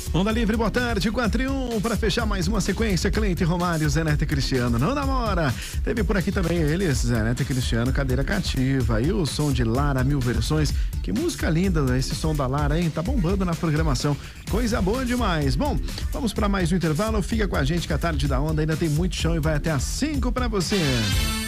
Onda Livre, boa tarde, 4-1, para fechar mais uma sequência, Cleide Romário, Zé Neto e Cristiano, não namora. Teve por aqui também eles, Zé Neto e Cristiano, Cadeira Cativa, e o som de Lara, Mil Versões. Que música linda esse som da Lara, hein? Tá bombando na programação, coisa boa demais. Bom, vamos para mais um intervalo, fica com a gente que a tarde da Onda ainda tem muito chão e vai até às 5 para você.